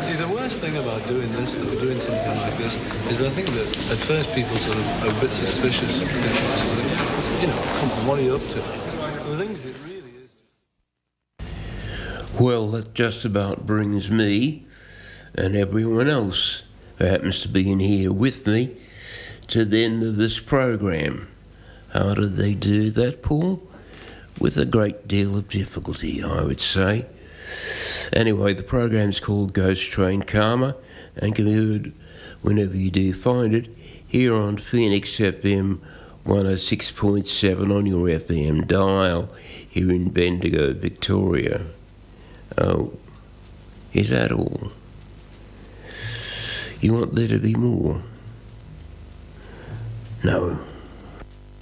See, the worst thing about doing this, though, doing something like this, is I think that at first people sort of are a bit suspicious. Sort of, you know, come on, what are you up to? The thing is, it really is. Well, that just about brings me and everyone else who happens to be in here with me to the end of this program. How did they do that, Paul? With a great deal of difficulty, I would say. Anyway, the program's called Ghost Train Karma and can be heard whenever you do find it here on Phoenix FM 106.7 on your FM dial here in Bendigo, Victoria. Oh, is that all? You want there to be more? No.